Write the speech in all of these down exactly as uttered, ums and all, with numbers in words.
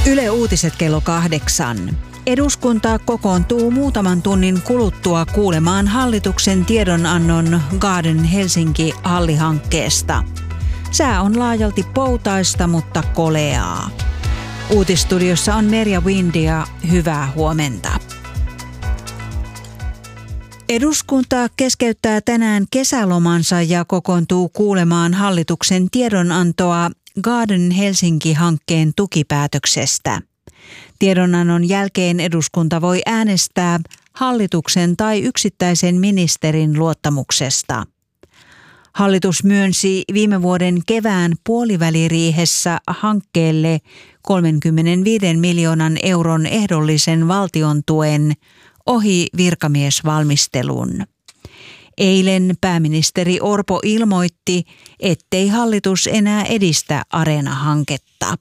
Yle Uutiset kello kahdeksan. Eduskunta kokoontuu muutaman tunnin kuluttua kuulemaan hallituksen tiedonannon Garden Helsinki-hallihankkeesta. Sää on laajalti poutaista, mutta koleaa. Uutisstudiossa on Merja Windia. Hyvää huomenta. Eduskunta keskeyttää tänään kesälomansa ja kokoontuu kuulemaan hallituksen tiedonantoa Garden Helsinki-hankkeen tukipäätöksestä. Tiedonannon jälkeen eduskunta voi äänestää hallituksen tai yksittäisen ministerin luottamuksesta. Hallitus myönsi viime vuoden kevään puoliväliriihessä hankkeelle kolmekymmentäviisi miljoonan euron ehdollisen valtion tuen ohi virkamiesvalmistelun. Eilen pääministeri Orpo ilmoitti, ettei hallitus enää edistä Areena-hanketta.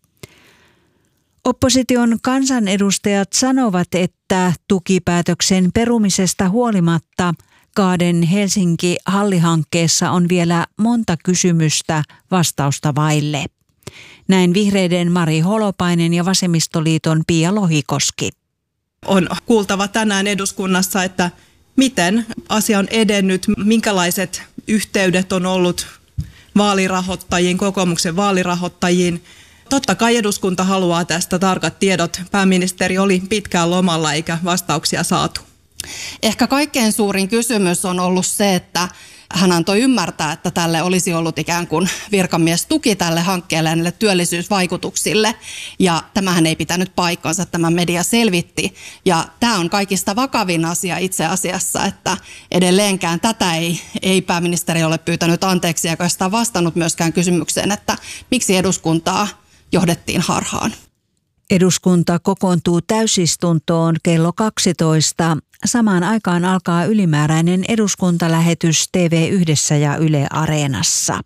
Opposition kansanedustajat sanovat, että tukipäätöksen perumisesta huolimatta Garden Helsinki-hallihankkeessa on vielä monta kysymystä vastausta vaille. Näin vihreiden Mari Holopainen ja vasemmistoliiton Pia Lohikoski. On kuultava tänään eduskunnassa, että miten asia on edennyt, minkälaiset yhteydet on ollut vaalirahoittajiin, kokoomuksen vaalirahoittajiin. Totta kai eduskunta haluaa tästä tarkat tiedot. Pääministeri oli pitkään lomalla eikä vastauksia saatu. Ehkä kaikkein suurin kysymys on ollut se, että hän antoi ymmärtää, että tälle olisi ollut ikään kuin virkamiestuki tälle hankkeelle ja näille työllisyysvaikutuksille. Ja tämähän ei pitänyt paikkansa, tämä media selvitti. Ja tämä on kaikista vakavin asia itse asiassa, että edelleenkään tätä ei, ei pääministeri ole pyytänyt anteeksi, eikä sitä vastannut myöskään kysymykseen, että miksi eduskuntaa johdettiin harhaan. Eduskunta kokoontuu täysistuntoon kello kaksitoista. Samaan aikaan alkaa ylimääräinen eduskuntalähetys T V yhdessä ja Yle Areenassa.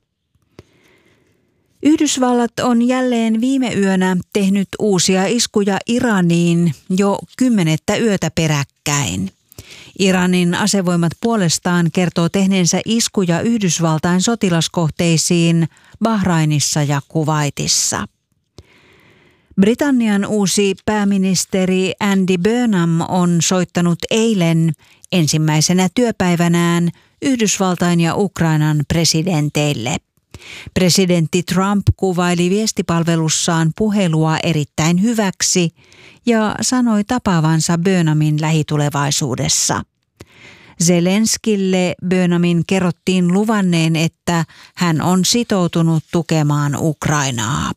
Yhdysvallat on jälleen viime yönä tehnyt uusia iskuja Iraniin jo kymmenettä yötä peräkkäin. Iranin asevoimat puolestaan kertoo tehneensä iskuja Yhdysvaltain sotilaskohteisiin Bahrainissa ja Kuwaitissa. Britannian uusi pääministeri Andy Burnham on soittanut eilen ensimmäisenä työpäivänään Yhdysvaltain ja Ukrainan presidenteille. Presidentti Trump kuvaili viestipalvelussaan puhelua erittäin hyväksi ja sanoi tapaavansa Burnhamin lähitulevaisuudessa. Zelenskille Burnhamin kerrottiin luvanneen, että hän on sitoutunut tukemaan Ukrainaa.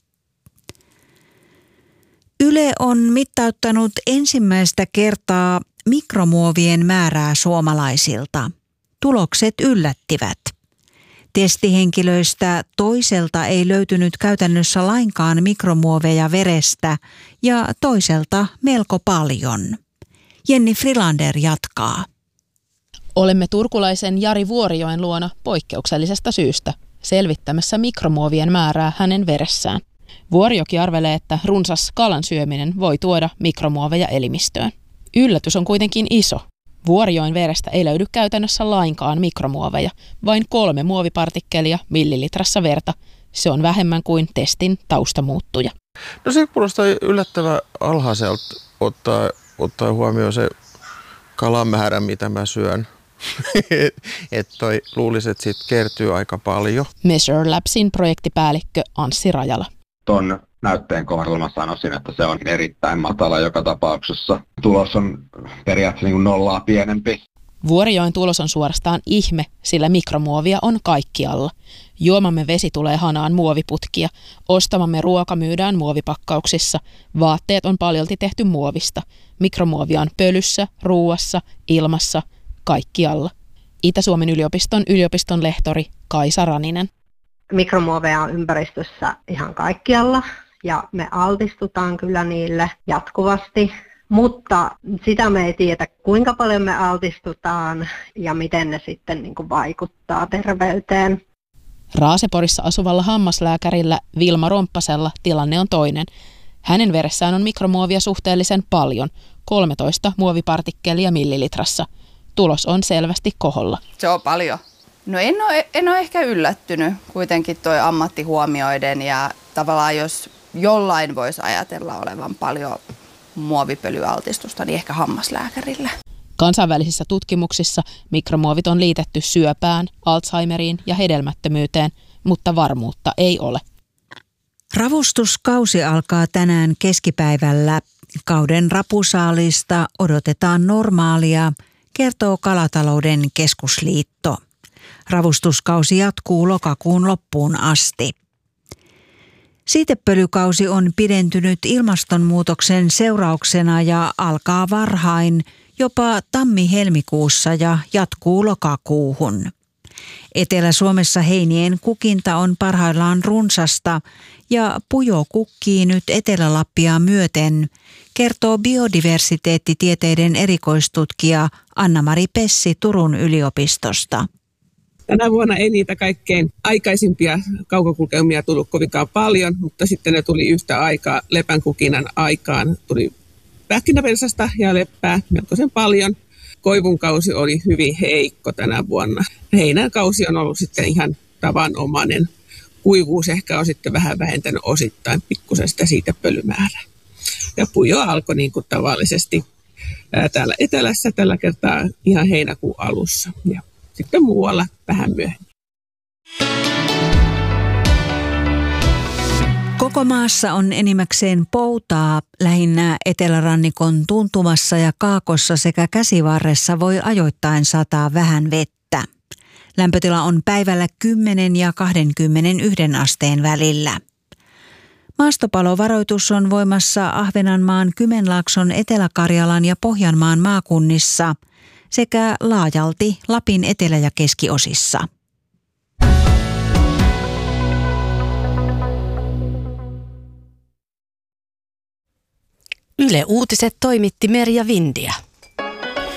Yle on mittauttanut ensimmäistä kertaa mikromuovien määrää suomalaisilta. Tulokset yllättivät. Testihenkilöistä toiselta ei löytynyt käytännössä lainkaan mikromuoveja verestä ja toiselta melko paljon. Jenni Frilander jatkaa. Olemme turkulaisen Jari Vuorijoen luona poikkeuksellisesta syystä selvittämässä mikromuovien määrää hänen veressään. Vuorijoki arvelee, että runsas kalan syöminen voi tuoda mikromuoveja elimistöön. Yllätys on kuitenkin iso. Vuorijoen verestä ei löydy käytännössä lainkaan mikromuoveja, vain kolme muovipartikkelia millilitrassa verta. Se on vähemmän kuin testin taustamuuttuja. No se kuulostaa yllättävän alhaiselta ottaa, ottaa huomioon se kalamäärä, mitä mä syön. Että toi luulisi, että siitä kertyy aika paljon. Measure Labsin projektipäällikkö Anssi Rajala. Ton näytteen kohdalla mä sanoisin, että se on erittäin matala joka tapauksessa. Tulos on periaatteessa niin kuin nollaa pienempi. Vuorijoen tulos on suorastaan ihme, sillä mikromuovia on kaikkialla. Juomamme vesi tulee hanaan muoviputkia, ostamamme ruoka myydään muovipakkauksissa, vaatteet on paljolti tehty muovista. Mikromuovia on pölyssä, ruuassa, ilmassa, kaikkialla. Itä-Suomen yliopiston yliopiston lehtori Kaisa Raninen. Mikromuoveja on ympäristössä ihan kaikkialla ja me altistutaan kyllä niille jatkuvasti, mutta sitä me ei tiedä, kuinka paljon me altistutaan ja miten ne sitten niin kuin vaikuttaa terveyteen. Raaseporissa asuvalla hammaslääkärillä Vilma Romppasella tilanne on toinen. Hänen veressään on mikromuovia suhteellisen paljon, kolmetoista muovipartikkelia millilitrassa. Tulos on selvästi koholla. Se on paljon. No en ole, en ole ehkä yllättynyt kuitenkin toi ammatti huomioiden ja tavallaan jos jollain voisi ajatella olevan paljon muovipölyaltistusta, niin ehkä hammaslääkärillä. Kansainvälisissä tutkimuksissa mikromuovit on liitetty syöpään, Alzheimeriin ja hedelmättömyyteen, mutta varmuutta ei ole. Ravustuskausi alkaa tänään keskipäivällä. Kauden rapusaalista odotetaan normaalia, kertoo Kalatalouden keskusliitto. Ravustuskausi jatkuu lokakuun loppuun asti. Siitepölykausi on pidentynyt ilmastonmuutoksen seurauksena ja alkaa varhain, jopa tammi-helmikuussa ja jatkuu lokakuuhun. Etelä-Suomessa heinien kukinta on parhaillaan runsasta ja pujo kukkii nyt Etelä-Lappia myöten, kertoo biodiversiteettitieteiden erikoistutkija Anna-Mari Pessi Turun yliopistosta. Tänä vuonna ei niitä kaikkein aikaisimpia kaukokulkeumia tullut kovinkaan paljon, mutta sitten ne tuli yhtä aikaa lepänkukinan aikaan. Tuli pähkinäpensasta ja leppää melkoisen paljon. Koivun kausi oli hyvin heikko tänä vuonna. Heinän kausi on ollut sitten ihan tavanomainen. Kuivuus ehkä on sitten vähän vähentänyt osittain pikkusen sitä siitepölymäärää. Ja pujo alkoi niin kuin tavallisesti ää, täällä etelässä tällä kertaa ihan heinäkuun alussa ja sitten muualla vähän myöhemmin. Koko maassa on enimmäkseen poutaa, lähinnä etelärannikon tuntumassa ja kaakossa sekä käsivarressa voi ajoittain sataa vähän vettä. Lämpötila on päivällä kymmenen ja kaksikymmentäyksi asteen välillä. Maastopalovaroitus on voimassa Ahvenanmaan, Kymenlaakson, Etelä-Karjalan ja Pohjanmaan maakunnissa sekä laajalti Lapin etelä- ja keskiosissa. Yle Uutiset toimitti Merja Vindiä.